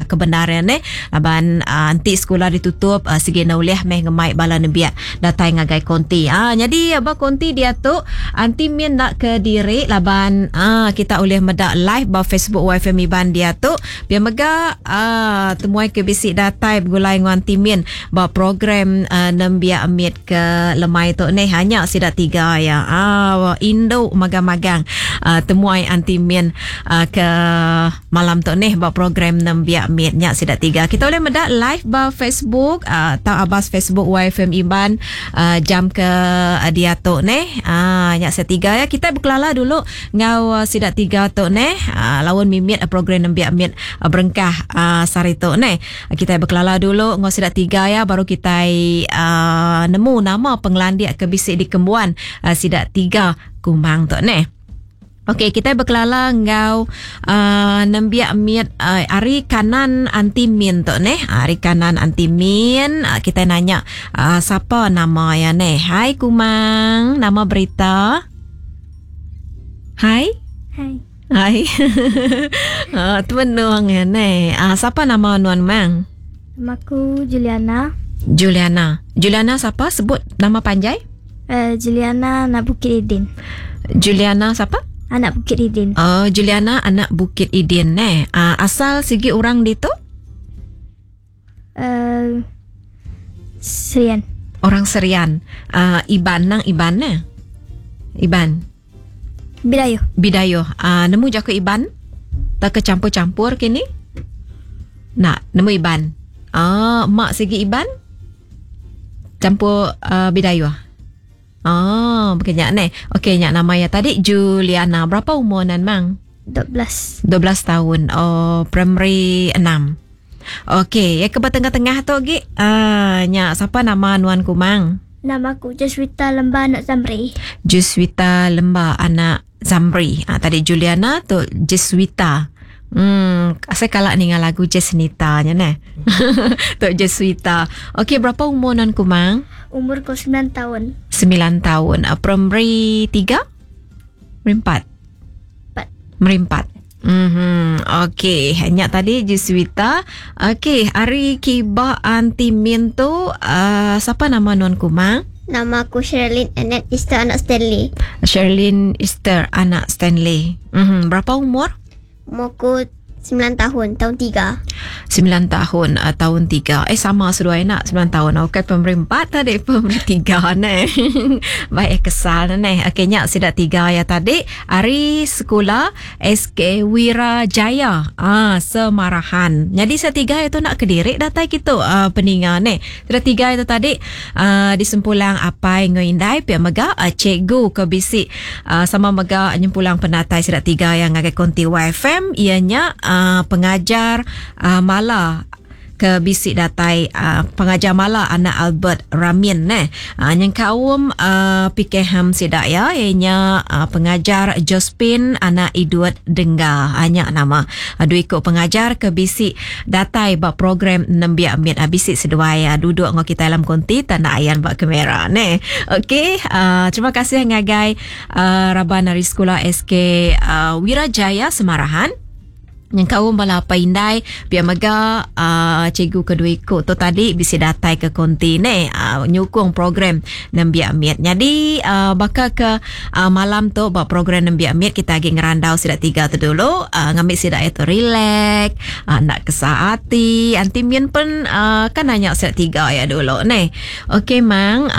kebenaran laban anti sekolah ditutup sige naulih meh ngemai bala nebia datai ngagai konti. Jadi aba konti dia tu anti min nak ke diri laban kita boleh medak live ba Facebook YFM Iban dia tu biar mega temuai ke bisik datai bergulai dengan anti min ba program nembia amit ke lemai tu ni hanya sidak 3 ya. Indo magang-magang temuai anti min ke malam tu ni ba program nembia amit nya sidak 3. Kita boleh medak live ba Facebook atau abas Facebook YFM Iban jam ke dia tu ni nya sidak 3 ya. Kita berkelala dulu ngau sidak 3 tu ni lawan mimit program nembia amit berengkah sari tu ni. Kita berkelala dulu ngau sidak 3 ya baru kita nemu nama penglandia ke bisik di Kembuan sidak 3 Kumang tu ni. Okey, kita berkelala ngau nembia amit ari kanan anti min tu ni. Ari kanan anti min kita nanya siapa nama ya ni. Hai Kumang, nama berita. Hai. Tuan nuang ya ni. Siapa nama nuan Mang? Namaku Juliana. Juliana siapa? Sebut nama panjai. Juliana anak Bukit Idin. Juliana siapa? Anak Bukit Idin. Juliana anak Bukit Idin ni. Asal segi orang di tu? Serian. Orang Serian. Iban nang Iban ni? Iban. Bidayo. Nemu jaku Iban? Tak kecampur-campur kini? Nak nemu Iban. Mak segi Iban? Campur Bidayo. Begini ni. Okey, nyak nama ya tadi Juliana. Berapa umur nan Mang? 12 tahun. Primary 6. Okey, ya ke tengah-tengah tu lagi. Nyak siapa nama nuan ku Mang? Namaku Juswita Lemba anak Zamri. Juswita Lemba anak Zamri. Tadi Juliana tu Juswita. Saya kalak ni dengan lagu Jesnita nya ni. Tok Jeswita. Okey, berapa umur nan ku Mang? Umurku 9 tahun. 9 tahun. Primary 3? Merempat. Okey, hanya tadi Jeswita. Okey, hari kiba anti min tu siapa nama nuan ku Mang? Namaku Sherlyn Annette Esther anak Stanley. Sherlyn Esther anak Stanley. Berapa umur? Umurku 9 tahun, tahun 3. 9 tahun, tahun 3. Sama sedua anak 9 tahun. Okey, primary 4 tadi, primary 3 ni. Baik, kesal ni. Okey, nyak sidak 3 ya tadi. Hari sekolah SK Wirajaya. Semarahan. Jadi setiga itu nak Kediri datai kita peningan ni. Sidak 3 itu tadi di sempulang apa yang ngindai pihak mega cikgu ke bisik sama mega nyempulang penatai sidak 3 yang ngagai konti YFM ianya pengajar mala ke bisik datai pengajar mala anak Albert Ramin yang kaum PKM sidak ya ianya pengajar Jospin anak Edward Dengga hanya nama dua ikut pengajar ke bisik datai bak program nembia amit bisik sedua ya duduk ngau kita dalam konti tanah ayan bak kamera ni. Okey, terima kasih ngagai Raban dari sekolah SK Wirajaya Semarahan yang kau malah paindai biar mega cikgu kedua ikut tu tadi bisa datai ke konti ni nyukung program nembia amit. Jadi bakal ke malam tu buat program nembia amit kita lagi ngerandau sidak 3 tu dulu ngambil sidak itu relax nak kesaati anti mien pun kan hanya sidak 3 ya dulu ni. Okey Mang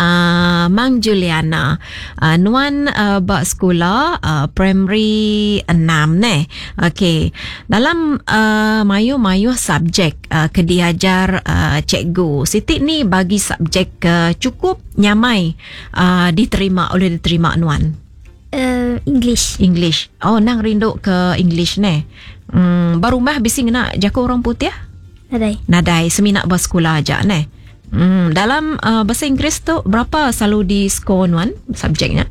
Juliana nuan bak sekolah primary 6 ni. Okey, dalam mayu-mayu subjek ke diajar cikgu Siti ni bagi subjek cukup nyamai diterima nuan. English. Nang rindu ke English ni. Baru mah bising nak jaga orang putih? Nadai seminak bersekolah aja ni. Dalam bahasa Inggeris tu berapa selalu di skor nuan subjeknya?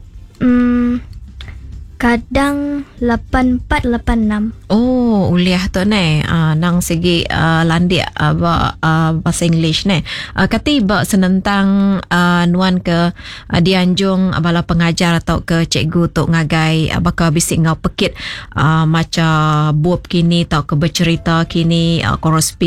Kadang 8486. Uliah tu ni nang segi landia bahasa English ni. Kati ba senentang nuan ke dianjung bala pengajar atau ke cikgu tu ngagai bakal bisik ngau pekit macam buat kini tau ke bercerita kini